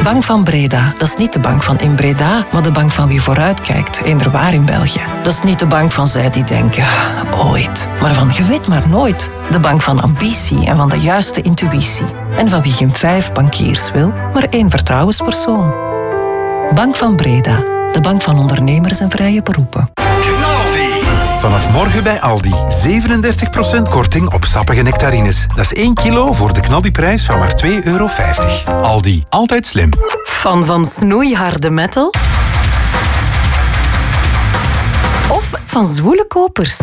Bank van Breda, dat is niet de bank van in Breda, maar de bank van wie vooruitkijkt, eender waar in België. Dat is niet de bank van zij die denken, ooit, maar van je weet maar nooit. De bank van ambitie en van de juiste intuïtie. En van wie geen 5 bankiers wil, maar 1 vertrouwenspersoon. Bank van Breda, de bank van ondernemers en vrije beroepen. Vanaf morgen bij Aldi. 37% korting op sappige nectarines. Dat is 1 kilo voor de knaldiprijs van maar €2,50. Aldi, altijd slim. Fan van snoeiharde metal? Of van zwoele kopers?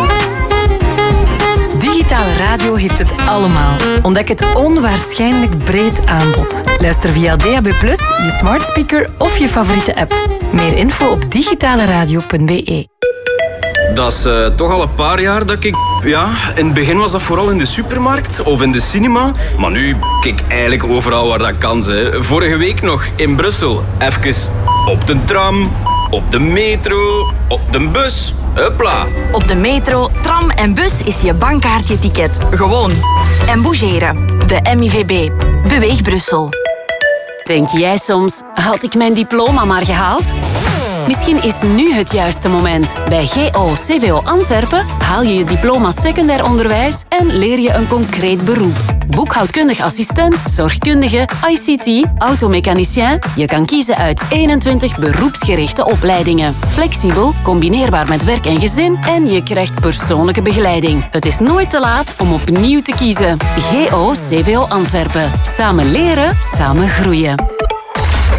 Digitale radio heeft het allemaal. Ontdek het onwaarschijnlijk breed aanbod. Luister via DAB+, je smart speaker of je favoriete app. Meer info op digitaleradio.be. Dat is toch al een paar jaar dat ik... Ja, in het begin was dat vooral in de supermarkt of in de cinema. Maar nu kijk ik eigenlijk overal waar dat kan. Hè. Vorige week nog in Brussel. Even op de tram, op de metro, op de bus. Hupla. Op de metro, tram en bus is je bankkaartje-ticket. Gewoon. En bougeren. De MIVB. Beweeg Brussel. Denk jij soms, had ik mijn diploma maar gehaald? Misschien is nu het juiste moment. Bij GO-CVO Antwerpen haal je je diploma secundair onderwijs en leer je een concreet beroep. Boekhoudkundig assistent, zorgkundige, ICT, automechanicien. Je kan kiezen uit 21 beroepsgerichte opleidingen. Flexibel, combineerbaar met werk en gezin en je krijgt persoonlijke begeleiding. Het is nooit te laat om opnieuw te kiezen. GO-CVO Antwerpen. Samen leren, samen groeien.